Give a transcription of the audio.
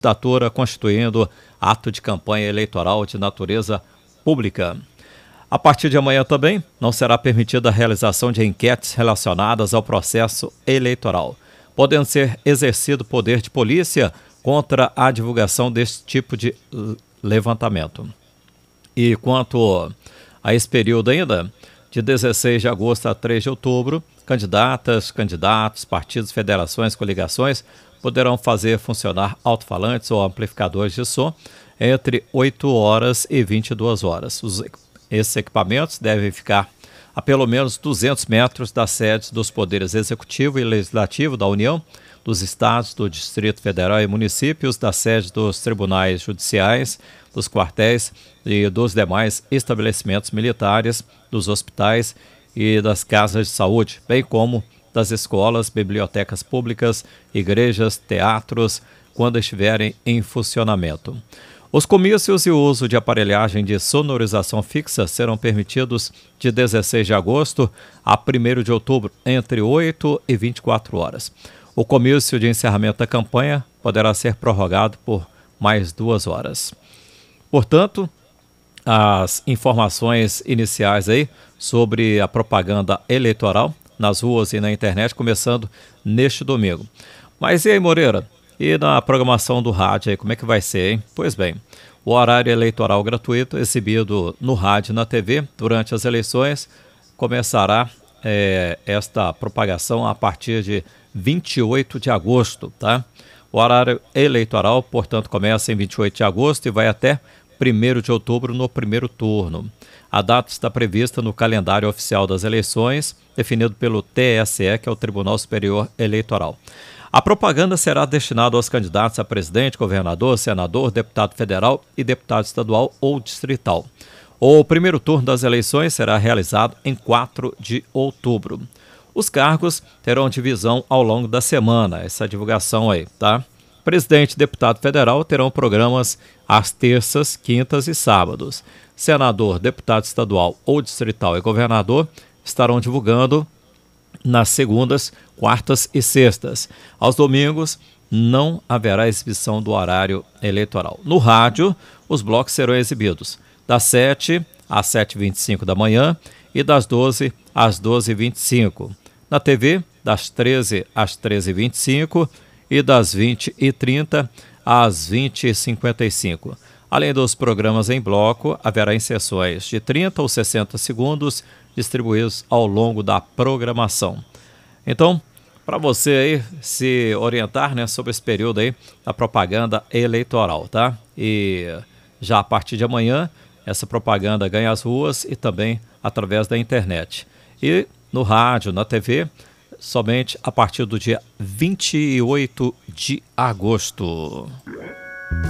candidatura constituindo ato de campanha eleitoral de natureza pública. A partir de amanhã também não será permitida a realização de enquetes relacionadas ao processo eleitoral, podendo ser exercido poder de polícia contra a divulgação desse tipo de levantamento. E quanto a esse período ainda, de 16 de agosto a 3 de outubro, candidatas, candidatos, partidos, federações, coligações poderão fazer funcionar alto-falantes ou amplificadores de som entre 8 horas e 22 horas. Esses equipamentos devem ficar a pelo menos 200 metros das sedes dos poderes executivo e legislativo da União, dos estados, do Distrito Federal e municípios, das sedes dos tribunais judiciais, dos quartéis e dos demais estabelecimentos militares, dos hospitais e das casas de saúde, bem como das escolas, bibliotecas públicas, igrejas, teatros, quando estiverem em funcionamento. Os comícios e o uso de aparelhagem de sonorização fixa serão permitidos de 16 de agosto a 1º de outubro, entre 8 e 24 horas. O comício de encerramento da campanha poderá ser prorrogado por mais 2 horas. Portanto, as informações iniciais aí sobre a propaganda eleitoral nas ruas e na internet, começando neste domingo. Mas e aí, Moreira? E na programação do rádio aí, como é que vai ser, hein? Pois bem, o horário eleitoral gratuito exibido no rádio e na TV durante as eleições começará esta propagação a partir de 28 de agosto, tá? O horário eleitoral, portanto, começa em 28 de agosto e vai até 1º de outubro no primeiro turno. A data está prevista no calendário oficial das eleições, definido pelo TSE, que é o Tribunal Superior Eleitoral. A propaganda será destinada aos candidatos a presidente, governador, senador, deputado federal e deputado estadual ou distrital. O primeiro turno das eleições será realizado em 4 de outubro. Os cargos terão divisão ao longo da semana, essa divulgação aí, tá? Presidente e deputado federal terão programas às terças, quintas e sábados. Senador, deputado estadual ou distrital e governador estarão divulgando nas segundas, quartas e sextas. Aos domingos, não haverá exibição do horário eleitoral. No rádio, os blocos serão exibidos das 7 às 7h25 da manhã e das 12 às 12h25. Na TV, das 13 às 13h25 e das 20h30 às 20h55. Além dos programas em bloco, haverá inserções de 30 ou 60 segundos distribuídos ao longo da programação. Então, para você aí se orientar, né, sobre esse período aí da propaganda eleitoral, tá? E já a partir de amanhã, essa propaganda ganha as ruas e também através da internet. E no rádio, na TV, somente a partir do dia 28 de agosto.